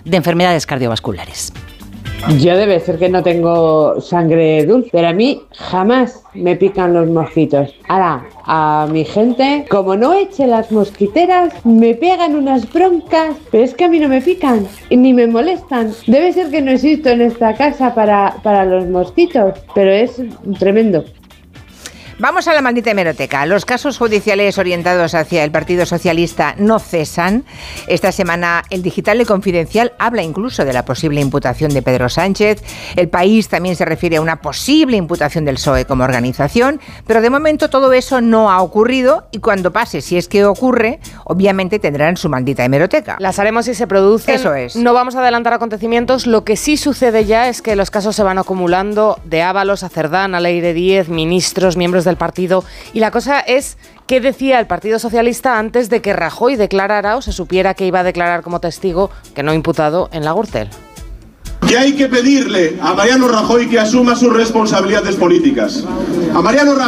de enfermedades cardiovasculares. Yo debe ser que no tengo sangre dulce, pero a mí jamás me pican los mosquitos. Ahora, a mi gente, como no eche las mosquiteras, me pegan unas broncas, pero es que a mí no me pican y ni me molestan. Debe ser que no existo en esta casa para los mosquitos, pero es tremendo. Vamos a la maldita hemeroteca. Los casos judiciales orientados hacia el Partido Socialista no cesan. Esta semana El Digital y Confidencial habla incluso de la posible imputación de Pedro Sánchez. El País también se refiere a una posible imputación del PSOE como organización, pero de momento todo eso no ha ocurrido y cuando pase, si es que ocurre, obviamente tendrán su maldita hemeroteca. Las haremos si se producen. Eso es. No vamos a adelantar acontecimientos. Lo que sí sucede ya es que los casos se van acumulando de Ábalos a Cerdán, a Leire Díez, ministros, miembros del partido. Y la cosa es qué decía el Partido Socialista antes de que Rajoy declarara o se supiera que iba a declarar como testigo, que no imputado, en la Gürtel. Que hay que pedirle a Mariano Rajoy que asuma sus responsabilidades políticas. A Mariano Rajoy